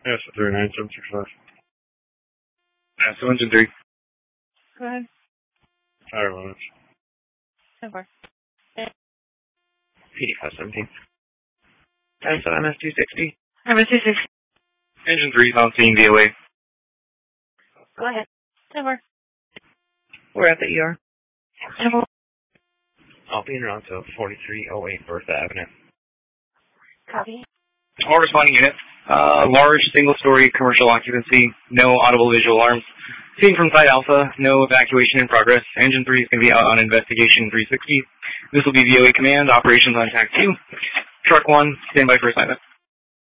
Yes, 39765. So engine 3. Go ahead. Fire limits. 10-4. PD 517. So MS-260. MS-260. Engine 3 is on scene DOA. Go ahead. 10-4. We're at the ER. 10-4. I'll be in Toronto, 4308 Bertha Avenue. Copy. All responding units. Large single-story commercial occupancy. No audible visual alarms. Seen from Site Alpha. No evacuation in progress. Engine 3 is going to be out on investigation 360. This will be VOA Command. Operations on TAC 2. Truck 1, stand by for assignment.